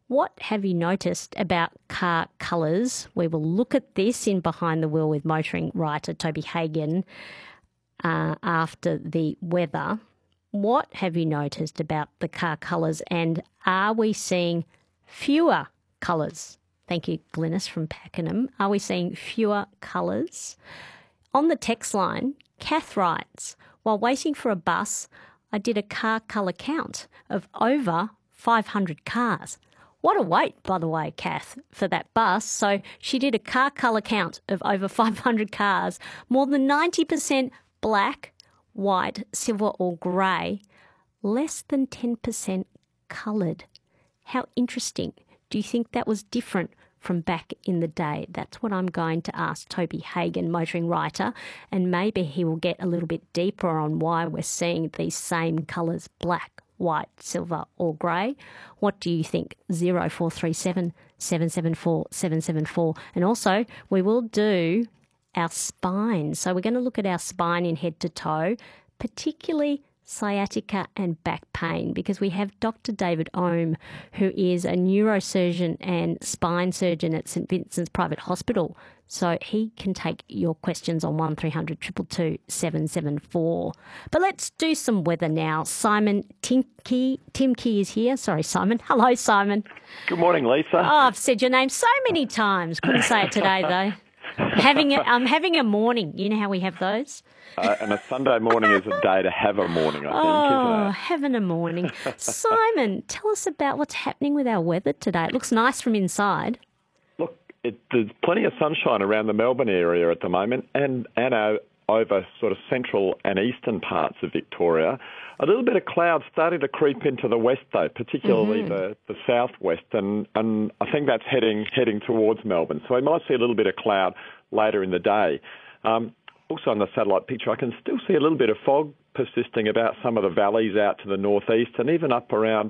What have you noticed about car colours? We will look at this in Behind the Wheel with motoring writer Toby Hagan after the weather. What have you noticed about the car colours, and are we seeing fewer colours? Thank you, Glynis from Pakenham. Are we seeing fewer colours? On the text line, Kath writes, while waiting for a bus, I did a car colour count of over 500 cars. What a wait, by the way, Kath, for that bus. So she did a car colour count of over 500 cars, more than 90% black, white, silver or grey, less than 10% coloured. How interesting. Do you think that was different from back in the day? That's what I'm going to ask Toby Hagan, motoring writer, and maybe he will get a little bit deeper on why we're seeing these same colours, black, white, silver or grey. What do you think? 0437 774 774. And also, we will do our spine. So we're going to look at our spine in head to toe, particularly sciatica and back pain, because we have Dr. David Ohm, who is a neurosurgeon and spine surgeon at St Vincent's Private Hospital. So he can take your questions on 1300 222 774. But let's do some weather now. Simon Timke is here. Sorry, Simon. Hello, Simon. Good morning, Lisa. Oh, I've said your name so many times. Couldn't say it today, though. I'm having a morning. You know how we have those? And a Sunday morning is a day to have a morning, I think, isn't it? Having a morning. Simon, tell us about what's happening with our weather today. It looks nice from inside. Look, there's plenty of sunshine around the Melbourne area at the moment and over sort of central and eastern parts of Victoria. A little bit of cloud starting to creep into the west, though, particularly the southwest, and I think that's heading towards Melbourne. So we might see a little bit of cloud later in the day. Also on the satellite picture, I can still see a little bit of fog persisting about some of the valleys out to the northeast and even up around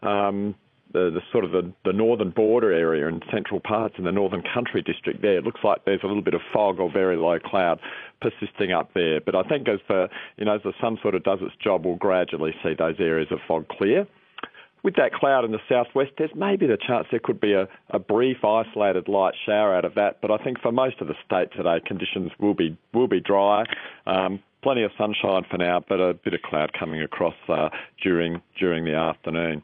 the sort of the northern border area and central parts in the Northern Country district there. It looks like there's a little bit of fog or very low cloud persisting up there. But I think as the sun sort of does its job, we'll gradually see those areas of fog clear. With that cloud in the southwest, there's maybe the chance there could be a brief isolated light shower out of that. But I think for most of the state today, conditions will be dry. Plenty of sunshine for now, but a bit of cloud coming across during the afternoon.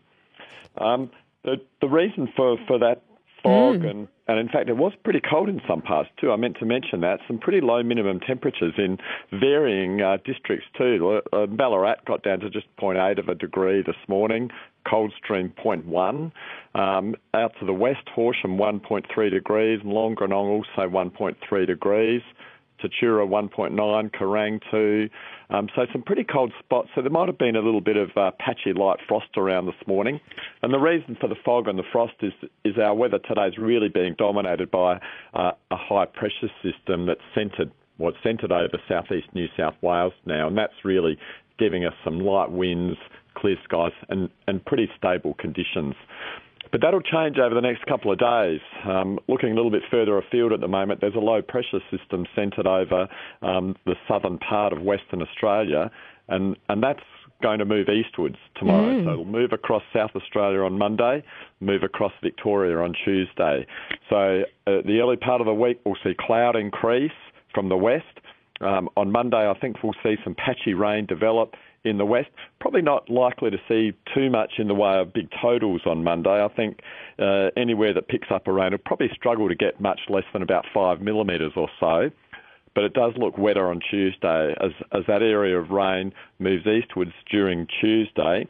The reason for that fog, and in fact it was pretty cold in some parts too, I meant to mention that, some pretty low minimum temperatures in varying districts too. Ballarat got down to just 0.8 of a degree this morning, Coldstream 0.1. Out to the west, Horsham 1.3 degrees, and Longrenong also 1.3 degrees. Tatura 1.9, Kerrang 2. So some pretty cold spots. So there might have been a little bit of patchy light frost around this morning. And the reason for the fog and the frost is our weather today is really being dominated by a high pressure system that's centred over southeast New South Wales now. And that's really giving us some light winds, clear skies and pretty stable conditions. But that'll change over the next couple of days. Looking a little bit further afield at the moment, there's a low pressure system centred over the southern part of Western Australia, and that's going to move eastwards tomorrow. So it'll move across South Australia on Monday, move across Victoria on Tuesday. So the early part of the week, we'll see cloud increase from the west. On Monday, I think we'll see some patchy rain develop in the west. Probably not likely to see too much in the way of big totals on Monday. I think anywhere that picks up a rain will probably struggle to get much less than about 5 millimetres or so. But it does look wetter on Tuesday as that area of rain moves eastwards during Tuesday.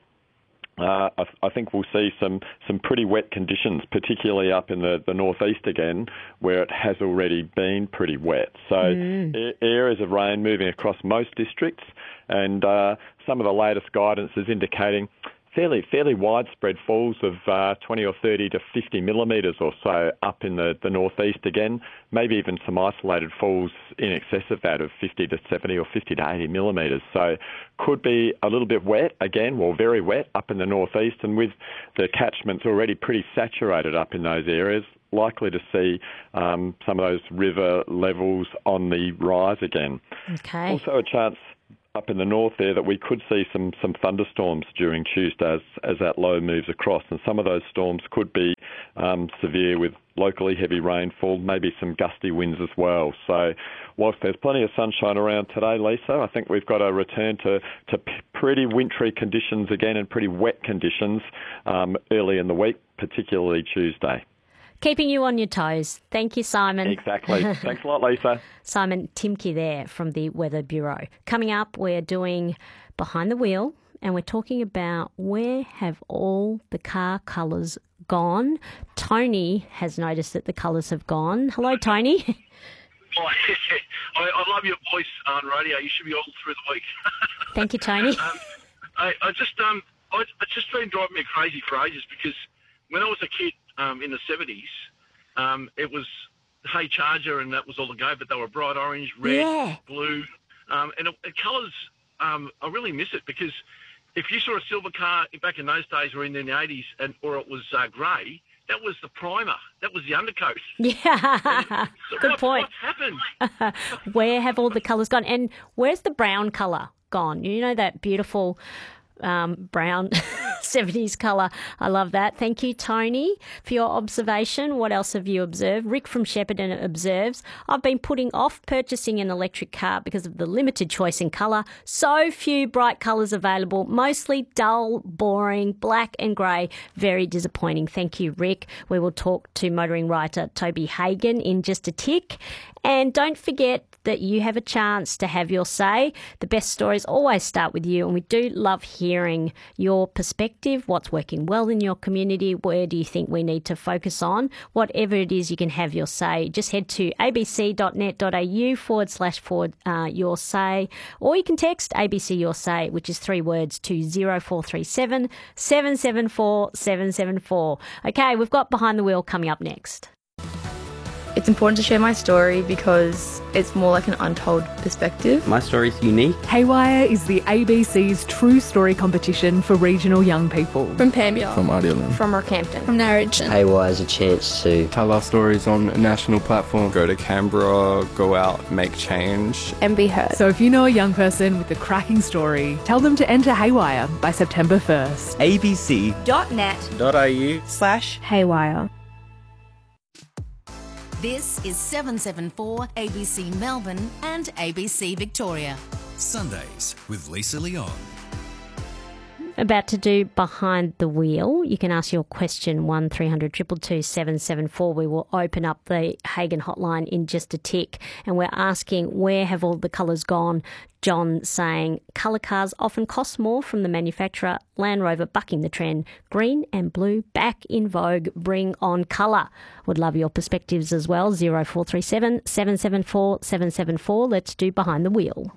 I think we'll see some pretty wet conditions, particularly up in the northeast again, where it has already been pretty wet. So areas of rain moving across most districts, and some of the latest guidance is indicating fairly widespread falls of 20 or 30 to 50 millimetres or so up in the northeast again, maybe even some isolated falls in excess of that of 50 to 70 or 50 to 80 millimetres. So could be a little bit wet again, well, very wet up in the northeast, and with the catchments already pretty saturated up in those areas, likely to see some of those river levels on the rise again. Okay. Also a chance up in the north there that we could see some thunderstorms during Tuesday as that low moves across, and some of those storms could be severe with locally heavy rainfall, maybe some gusty winds as well. So whilst there's plenty of sunshine around today, Lisa, I think we've got to return to pretty wintry conditions again and pretty wet conditions early in the week, particularly Tuesday. Keeping you on your toes. Thank you, Simon. Exactly. Thanks a lot, Lisa. Simon Timke there from the Weather Bureau. Coming up, we're doing Behind the Wheel, and we're talking about where have all the car colours gone. Tony has noticed that the colours have gone. Hello, Tony. Oh, I love your voice on radio. You should be all through the week. Thank you, Tony. It's just been driving me crazy for ages because when I was a kid in the 70s, it was Hey Charger and that was all the go, but they were bright orange, red, blue, and colours. I really miss it because if you saw a silver car back in those days or in the 80s or it was grey, that was the primer. That was the undercoat. Yeah, good point. What's happened? Where have all the colours gone? And where's the brown colour gone? You know, that beautiful brown 70s colour. I love that. Thank you, Tony, for your observation. What else have you observed? Rick from Shepparton observes, I've been putting off purchasing an electric car because of the limited choice in colour. So few bright colours available, mostly dull, boring, black and grey. Very disappointing. Thank you, Rick. We will talk to motoring writer Toby Hagan in just a tick. And don't forget that you have a chance to have your say. The best stories always start with you, and we do love hearing your perspective, what's working well in your community, where do you think we need to focus on. Whatever it is, you can have your say. Just head to abc.net.au/your say, or you can text ABC Your Say, which is 3 words, to 0437 774 774. Okay, we've got Behind the Wheel coming up next. It's important to share my story because it's more like an untold perspective. My story is unique. Haywire is the ABC's True Story competition for regional young people. From Pambia. From Ardelan. From Rockhampton. From Narrogin. Haywire is a chance to tell our stories on a national platform. Go to Canberra, go out, make change. And be heard. So if you know a young person with a cracking story, tell them to enter Haywire by September 1st. abc.net.au/Haywire. This is 774 ABC Melbourne and ABC Victoria. Sundays with Lisa Leon. About to do Behind the Wheel. You can ask your question 1300 222 774. We will open up the Hagan hotline in just a tick, and we're asking where have all the colours gone. John saying colour cars often cost more from the manufacturer. Land Rover bucking the trend. Green and blue back in vogue. Bring on colour. Would love your perspectives as well. 0437 774 774. Let's do Behind the Wheel.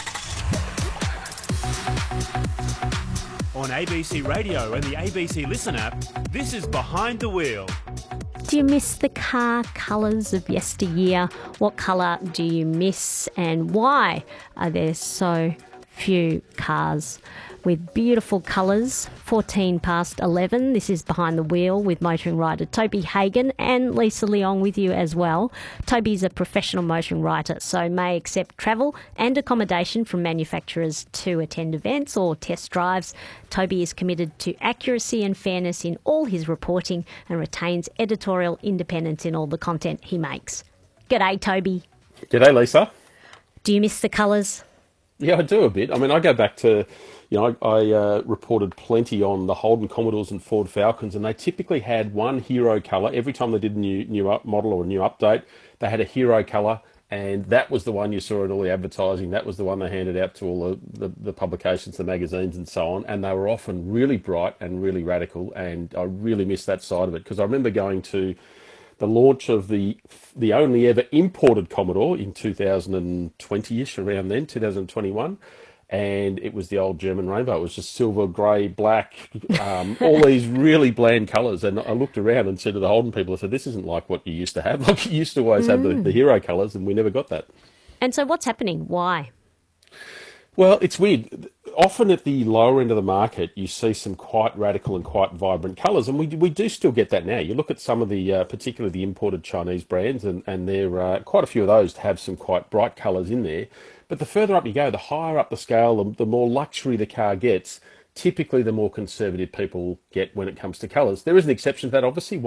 On ABC Radio and the ABC Listen app, this is Behind the Wheel. Do you miss the car colours of yesteryear? What colour do you miss, and why are there so few cars with beautiful colours? 14 past 11. This is Behind the Wheel with motoring writer Toby Hagan and Lisa Leong with you as well. Toby's a professional motoring writer, so may accept travel and accommodation from manufacturers to attend events or test drives. Toby is committed to accuracy and fairness in all his reporting and retains editorial independence in all the content he makes. G'day, Toby. G'day, Lisa. Do you miss the colours? Yeah, I do a bit. I mean, I go back to, I reported plenty on the Holden Commodores and Ford Falcons, and they typically had one hero colour. Every time they did a new model or a new update, they had a hero colour, and that was the one you saw in all the advertising. That was the one they handed out to all the publications, the magazines and so on, and they were often really bright and really radical, and I really miss that side of it, because I remember going to the launch of the only ever imported Commodore in 2020-ish, around then, 2021, and it was the old German Rainbow. It was just silver, grey, black, all these really bland colours. And I looked around and said to the Holden people, I said, this isn't like what you used to have. Like, you used to always have the hero colours, and we never got that. And so what's happening? Why? Well, it's weird. Often at the lower end of the market, you see some quite radical and quite vibrant colours, and we do still get that now. You look at some of the, particularly the imported Chinese brands, and there are quite a few of those have some quite bright colours in there. But the further up you go, the higher up the scale, the more luxury the car gets, typically the more conservative people get when it comes to colours. There is an exception to that, obviously.